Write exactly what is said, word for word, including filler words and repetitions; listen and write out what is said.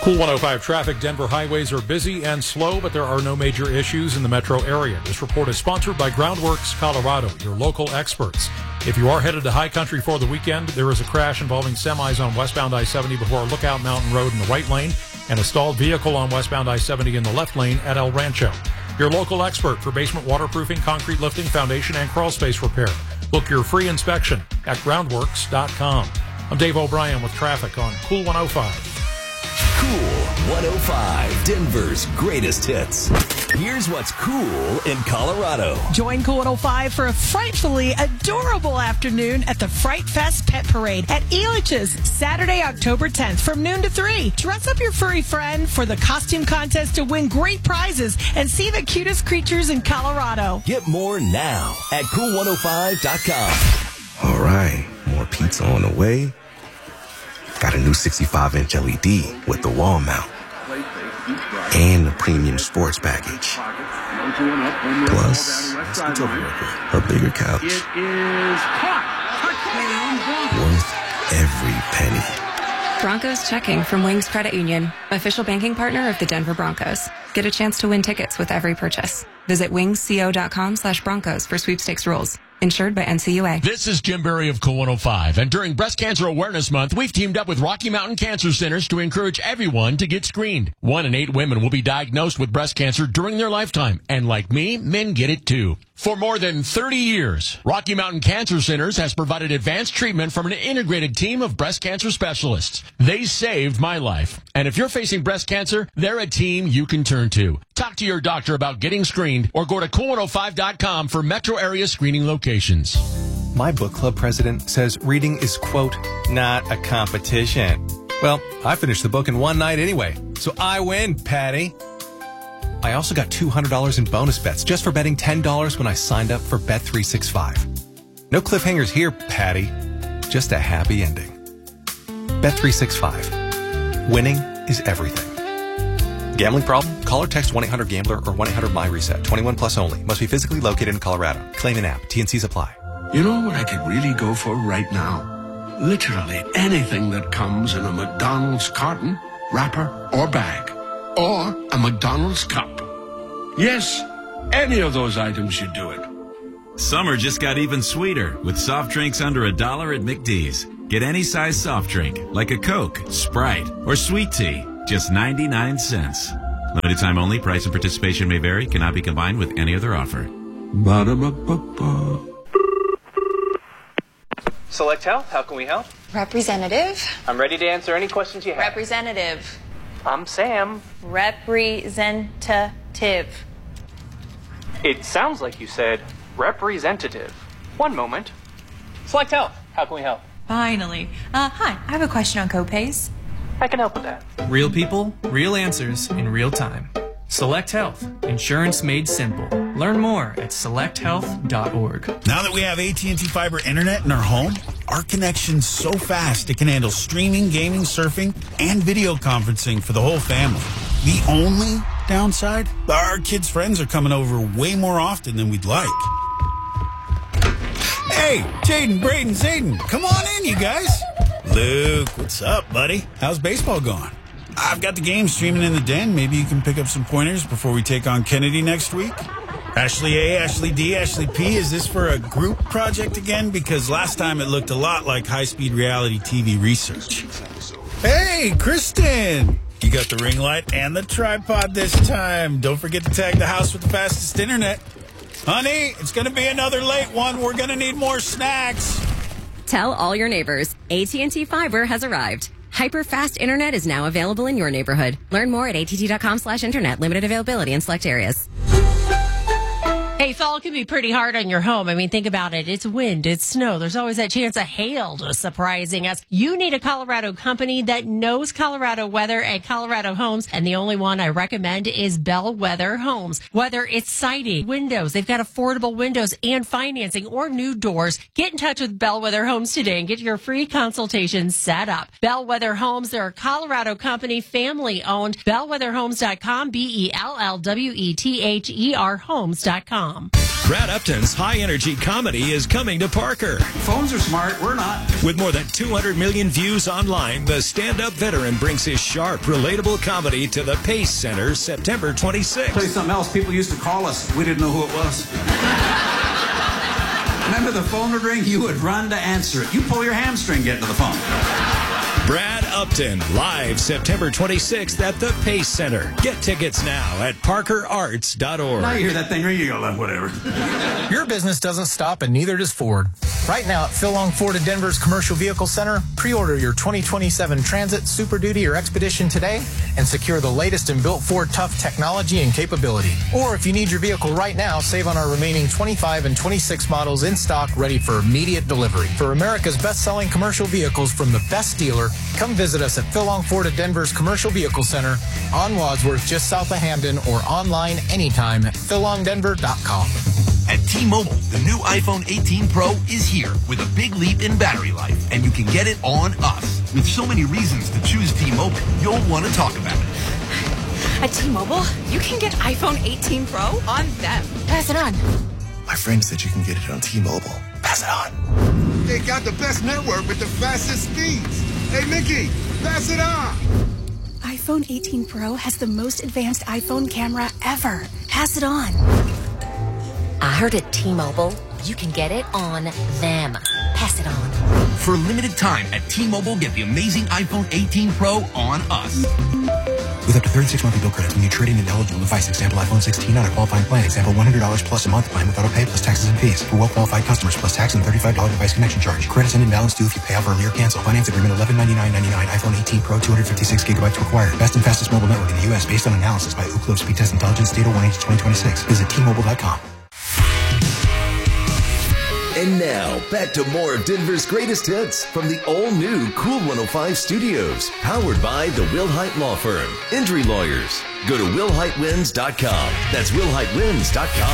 Cool one oh five traffic. Denver highways are busy and slow, but there are no major issues in the metro area. This report is sponsored by Groundworks Colorado, your local experts. If you are headed to High Country for the weekend, there is a crash involving semis on westbound I seventy before Lookout Mountain Road in the right lane and a stalled vehicle on westbound I seventy in the left lane at El Rancho. Your local expert for basement waterproofing, concrete lifting, foundation, and crawl space repair. Book your free inspection at groundworks dot com. I'm Dave O'Brien with traffic on Cool one oh five. Cool one oh five, Denver's greatest hits. Here's what's cool in Colorado. Join Cool one oh five for a frightfully adorable afternoon at the Fright Fest Pet Parade at Elitch's, Saturday, October tenth from noon to three. Dress up your furry friend for the costume contest to win great prizes and see the cutest creatures in Colorado. Get more now at cool one oh five dot com. All right, more pizza on the way. Got a new sixty-five inch L E D with the wall mount. And a premium sports package. Plus, a bigger couch. Worth every penny. Broncos checking from Wings Credit Union, official banking partner of the Denver Broncos. Get a chance to win tickets with every purchase. Visit wingsco.com slash Broncos for sweepstakes rules. Insured by N C U A. This is Jim Berry of Cool one oh five, and during Breast Cancer Awareness Month, we've teamed up with Rocky Mountain Cancer Centers to encourage everyone to get screened. One in eight women will be diagnosed with breast cancer during their lifetime, and like me, men get it too. For more than thirty years, Rocky Mountain Cancer Centers has provided advanced treatment from an integrated team of breast cancer specialists. They saved my life. And if you're facing breast cancer, they're a team you can turn to. Talk to your doctor about getting screened or go to cool one oh five dot com for metro area screening locations. My book club president says reading is, quote, not a competition. Well, I finished the book in one night anyway, so I win, Patty. I also got two hundred dollars in bonus bets just for betting ten dollars when I signed up for Bet three sixty-five. No cliffhangers here, Patty. Just a happy ending. Bet three sixty-five. Winning is everything. Gambling problem? Call or text one eight hundred gambler or one eight hundred my reset. twenty-one plus only. Must be physically located in Colorado. Claim an app. T N Cs apply. You know what I could really go for right now? Literally anything that comes in a McDonald's carton, wrapper, or bag. Or a McDonald's cup. Yes, any of those items should do it. Summer just got even sweeter with soft drinks under a dollar at McD's. Get any size soft drink, like a Coke, Sprite, or sweet tea, just ninety-nine cents. Limited time only. Price and participation may vary. Cannot be combined with any other offer. Ba-da-ba-ba-ba. Select Health, how can we help? Representative. I'm ready to answer any questions you have. Representative. I'm Sam. Representative. It sounds like you said representative. One moment. Select Health, how can we help? Finally. Uh, hi, I have a question on copays. I can help with that. Real people, real answers in real time. Select Health. Insurance made simple. Learn more at select health dot org. Now that we have A T and T Fiber Internet in our home, our connection's so fast it can handle streaming, gaming, surfing, and video conferencing for the whole family. The only downside? Our kids' friends are coming over way more often than we'd like. Hey, Jaden, Braden, Zayden, come on in, you guys. Luke, what's up, buddy? How's baseball going? I've got the game streaming in the den. Maybe you can pick up some pointers before we take on Kennedy next week. Ashley A, Ashley D, Ashley P, is this for a group project again? Because last time it looked a lot like high-speed reality T V research. Hey, Kristen! You got the ring light and the tripod this time. Don't forget to tag the house with the fastest internet. Honey, it's going to be another late one. We're going to need more snacks. Tell all your neighbors, A T and T Fiber has arrived. Hyper-fast internet is now available in your neighborhood. Learn more at att.com slash internet. Limited availability in select areas. Hey, fall can be pretty hard on your home. I mean, think about it. It's wind, it's snow. There's always that chance of hail surprising us. You need a Colorado company that knows Colorado weather and Colorado homes, and the only one I recommend is Bellwether Homes. Whether it's siding, windows, they've got affordable windows and financing, or new doors, get in touch with Bellwether Homes today and get your free consultation set up. Bellwether Homes, they're a Colorado company, family-owned. bellwether homes dot com, B E L L W E T H E R homes dot com. Brad Upton's high-energy comedy is coming to Parker. Phones are smart, we're not. With more than two hundred million views online, the stand-up veteran brings his sharp, relatable comedy to the Pace Center September twenty-sixth. I'll tell you something else. People used to call us. We didn't know who it was. Remember the phone would ring? You would run to answer it. You pull your hamstring getting to the phone. Brad Upton, live September twenty-sixth at the Pace Center. Get tickets now at parker arts dot org. Now you hear that thing ring, you go, like, whatever. Your business doesn't stop, and neither does Ford. Right now at Phil Long Ford of Denver's Commercial Vehicle Center, pre-order your twenty twenty-seven Transit, Super Duty, or Expedition today and secure the latest in built Ford tough technology and capability. Or if you need your vehicle right now, save on our remaining twenty-five and twenty-six models in stock, ready for immediate delivery. For America's best-selling commercial vehicles from the best dealer, come visit us at Phil Long Ford of Denver's Commercial Vehicle Center on Wadsworth, just south of Hamden, or online anytime at phil long denver dot com. At T-Mobile, the new iPhone eighteen Pro is here with a big leap in battery life, and you can get it on us. With so many reasons to choose T-Mobile, you'll want to talk about it. At T-Mobile, you can get iPhone eighteen Pro on them. Pass it on. My friend said you can get it on T-Mobile. Pass it on. They got the best network with the fastest speeds. Hey, Mickey, pass it on. iPhone eighteen Pro has the most advanced iPhone camera ever. Pass it on. I heard at T-Mobile, you can get it on them. Pass it on. For a limited time at T-Mobile, get the amazing iPhone eighteen Pro on us. With up to thirty-six monthly bill credits when you trade in an eligible device. Example, iPhone sixteen on a qualifying plan. Example, one hundred dollars plus a month plan with auto pay plus taxes and fees. For well-qualified customers, plus tax and thirty-five dollars device connection charge. Credits and imbalance due if you pay off early or cancel. Finance agreement eleven ninety-nine ninety-nine. iPhone eighteen Pro, two hundred fifty-six gigabytes to acquire. Best and fastest mobile network in the U S based on analysis by Ookla Speed Test Intelligence. Data one H twenty twenty-six. Visit T Mobile dot com. And now, back to more of Denver's greatest hits from the all-new Cool one oh five studios. Powered by the Will Hite Law Firm. Injury lawyers. Go to will hite wins dot com. That's will hite wins dot com.